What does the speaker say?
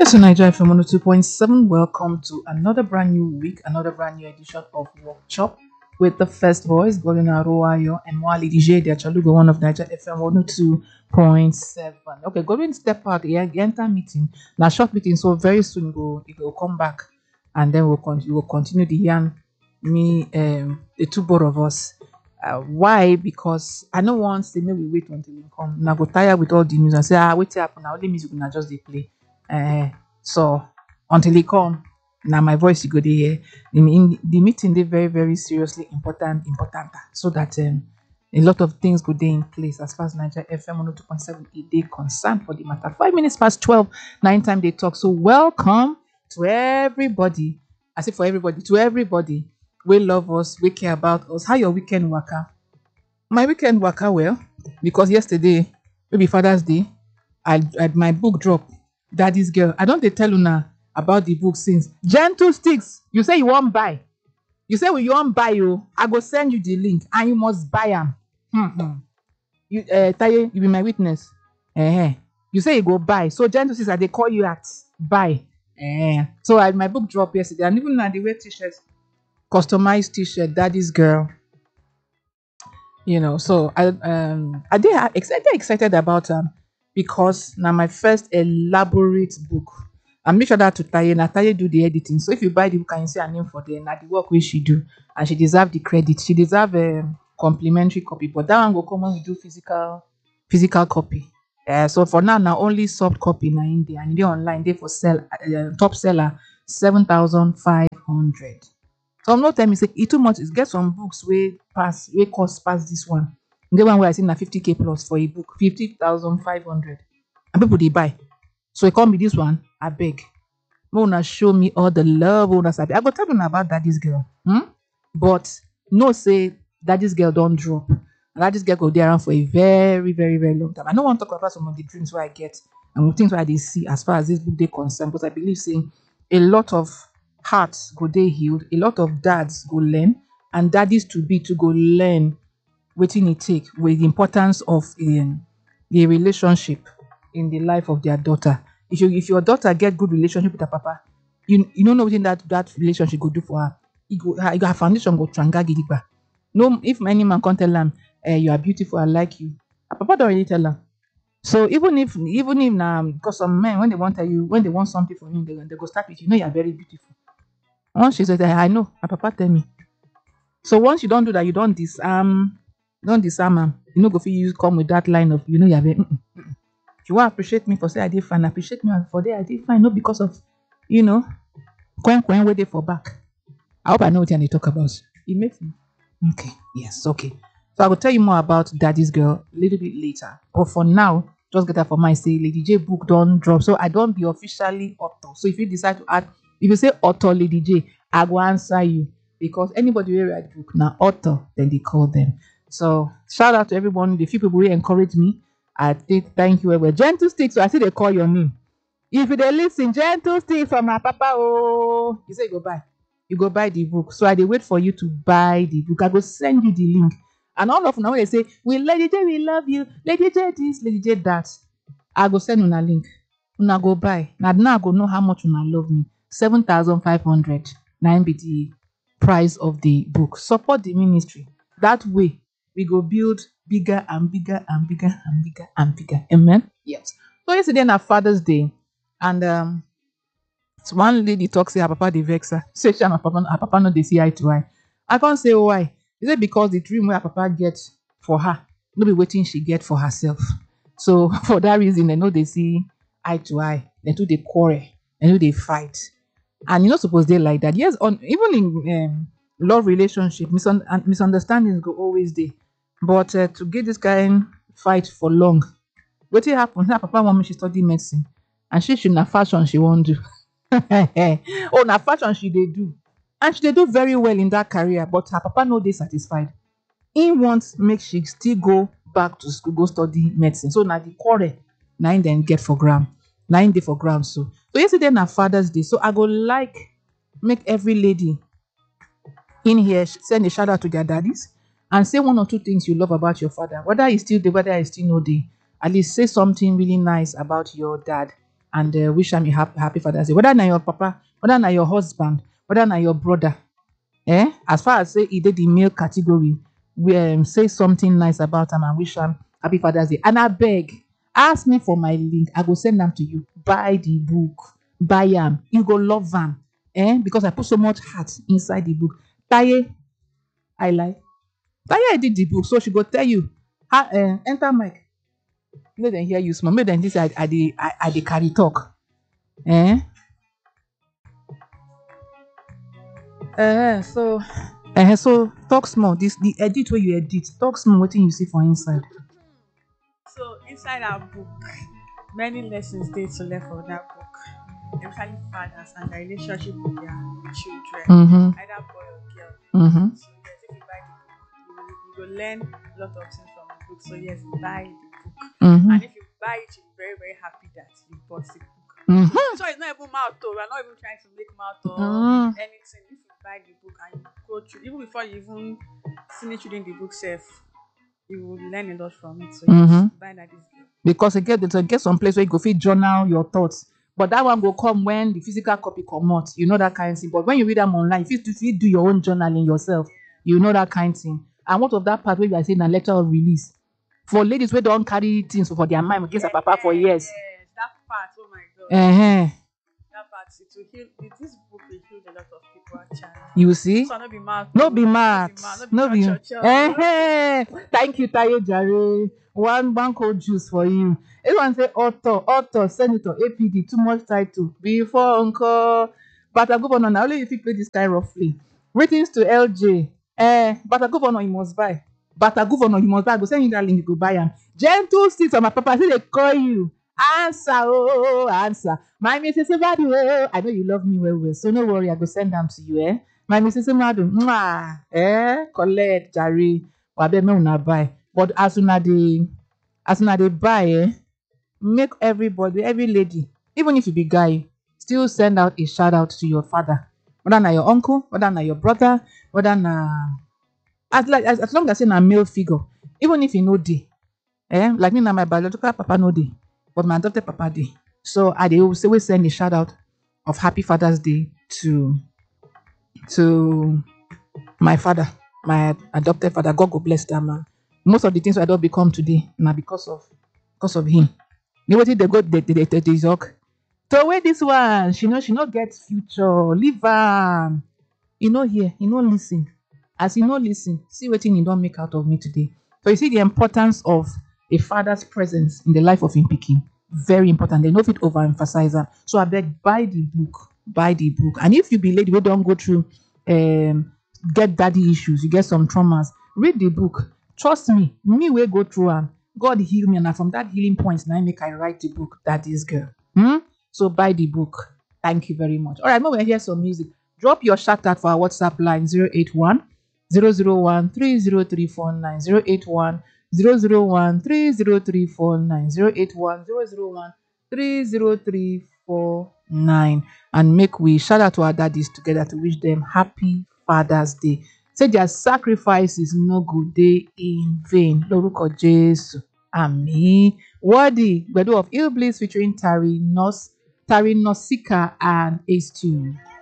Yes, so Nigeria FM 102.7. Welcome to another brand new week, another brand new edition of Workshop with the first voice, Golden Aroayo and Mwali DJ, the Chalugo one of Nigeria FM 102.7. Okay, going step out here, enter meeting. Now, short meeting, so very soon it will come back and then we'll continue the yarn, the two both of us. Why? Because I don't want to say maybe we wait until we come. Now go tired with all the news and say, wait here happen now, only music now just they play. So until he come, now my voice you go dey hear. In the meeting, they very very seriously important, so that a lot of things go dey in place as far as Nigeria FM 102.7 a day concerned for the matter. 5 minutes past 12, 9 time they talk. So welcome to everybody. I say for everybody, to everybody. We love us, we care about us. How your weekend waka? My weekend waka well, because yesterday, maybe Father's Day, I had my book drop. Daddy's Girl. I don't they tell Una about the book since. Gentle Sticks. You say you won't buy. You say you won't buy you. I go send you the link and you must buy them. You Taye, you be my witness. You say you go buy. So Gentle Sticks, they call you at buy. So I had my book drop yesterday, and even now they wear t-shirts, customized t-shirt, Daddy's Girl. So I did excited about because now my first elaborate book. And make sure that to Taye. Now Taye do the editing. So if you buy the book and you see her name for there, now the work which she do, and she deserve the credit. She deserve a complimentary copy. But that one will come when we do physical copy. So for now only soft copy now in there, and they online they for sell top seller 7,500. So I'm not telling me say it too much. Is get some books we cost past this one. The one where I see na 50k plus for a book, 50,500, and people they buy. So it can't be this one. I beg. Mona show me all the love. I go tell you about Daddy's Girl. But no say Daddy's Girl don't drop. And Daddy's Girl go there around for a very, very, very long time. I don't want to talk about some of the dreams where I get and things where they see as far as this book they concerned. Because I believe saying a lot of hearts go they healed, a lot of dads go learn, and daddies to go learn wetin it take with the importance of the relationship in the life of their daughter. If your daughter get good relationship with her papa, you don't know what that relationship go do for her. Her foundation go tranga gidigba. No, if any man can't tell them, you are beautiful, I like you. Her papa don't really tell her. So even if now, because some men when they want something from you, they go start with you know you are very beautiful. Once she said, I know, her papa tell me. So once you don't do that, you don't disarm him. You know, go for you come with that line of you are very. If you want to appreciate me for say I did fine, appreciate me for there I did fine, not because of quen where they for back. I hope I know what they talk about. It makes me okay. Yes, okay. So I will tell you more about Daddy's Girl a little bit later. But for now, just get that for my say Lady J book don't drop. So I don't be officially author. So if you decide to add, if you say author Lady J, I will answer you. Because anybody will write book now author, then they call them. So shout out to everyone, the few people who encourage me. I think thank you well. Gentle Sticks, so I see they call your name. If they listen, Gentle Sticks from my papa, oh, you say you go buy. You go buy the book. So I dey wait for you to buy the book. I go send you the link. And all of now when they say, we Lady J, we love you, Lady J this, Lady J that. I go send una link. Una go buy. Now I go know how much una love me. 7,500. 9 be the price of the book. Support the ministry. That way we go build bigger and bigger and bigger and bigger and bigger. Amen. Yes. So yesterday na Father's Day, and so one lady talks say her papa dey vex her. Say she and her papa no dey see eye to eye. I can't say why. Is it because the dream where her papa get for her no be wetin she get for herself? So for that reason, they know they see eye to eye. They do they quarrel. They do they fight. And you're not supposed to like that. Yes, even in love relationship, misunderstandings go always there. But to get this kind fight for long, what happen? Her papa want me she study medicine, and she should na fashion she won't do. Oh, na fashion she they do, and she do very well in that career. But her papa no they satisfied. He wants make she still go back to school, go study medicine. So now the quarrel, now then get for gram. 9 day for ground. So yesterday na Father's Day. So I go like make every lady in here send a shout out to their daddies and say 1 or 2 things you love about your father. Whether he's still there, whether he's still no there. At least say something really nice about your dad. and wish am a happy Father's Day. Whether na your papa, whether na your husband, whether na your brother, as far as say e dey the male category, we say something nice about am and wish am happy Father's Day. And I beg, ask me for my link. I go send am to you. Buy the book. Buy am. You go love am. Because I put so much heart inside the book. Taye, I like. Taye I did the book, so she go tell you. How, enter mic. Make dem hear you small. Make dem think say I dey carry talk. Eh? So talk small. This the edit where you edit. Talk small. Wetin you see for inside. So inside our book, many lessons dey to learn from that book, especially fathers and their relationship with their children, Mm-hmm. either boy or girl. Mm-hmm. So yes, if you buy the book, you will learn a lot of things from the book. So yes, buy the book. Mm-hmm. And if you buy it, you're very, very happy that you bought the book. Mm-hmm. So it's not even mouth though. We're not even trying to make mouth or Mm. anything. If you buy the book and you go through, even before you even finish reading the book self, you will learn a lot from it. So Mhm. yes, buy that this girl. Because again, get some place where you go fit journal your thoughts. But that one will come when the physical copy come out. You know that kind of thing. But when you read them online, if you do your own journaling yourself, you know that kind of thing. And what of that part where you are saying a letter of release for ladies who don't carry things for their mind against a papa for years. Yes, that part. Oh my god, Uh-huh. that part. It will heal. This book will heal a lot of people actually. You see? So no be mad. No be mad. No be. Eh. Thank you, Tayo Jare. One cold juice for you. Everyone say author, senator, APD, too much title. Before uncle. But I governor now only if you play this guy roughly. Greetings to LJ. But a governor you must buy. But a governor you must buy. I go send you that link, you go buy am. Gentle sticks on my papa. Say they call you. Answer, oh, answer. My Mrs. Evadu, oh, I know you love me well, so no worry, I go send them to you, My Mrs. Evadu, collect, Jare, wabe me una buy. But as una dey buy, make everybody, every lady, even if you be guy, still send out a shout out to your father. Whether na your uncle, whether na your brother, whether na as long as say na male figure, even if you know dey, like me na my biological papa no dey, but my adopted papa dey. So I dey always send a shout out of Happy Father's Day to my father, my adopted father. God go bless that man. Most of the things I don't become today na because of him. You know wetin they go they talk. So wait this one, she no get future. Leave am. You know here, you know listen. As you know listen, see wetin you don't make out of me today. So you see the importance of a father's presence in the life of him pikin. Very important. They no fit overemphasize am. So I beg, buy the book. Buy the book. And if you be lady, we don't go through get daddy issues, you get some traumas. Read the book. Trust me, we go through am. God heal me, and from that healing point, now make I write the book. That is girl. So buy the book. Thank you very much. All right, now we hear some music. Drop your shout out for our WhatsApp line 081 001 30349 081 001 30349 081 001 30349, and make we shout out to our daddies together to wish them happy Father's Day. Say their sacrifices no go dey in vain. Lórúkọ Jésù. Àmín. Worthy, Gbedu of Ill Bliss featuring Tari Nosika and Ace Tune.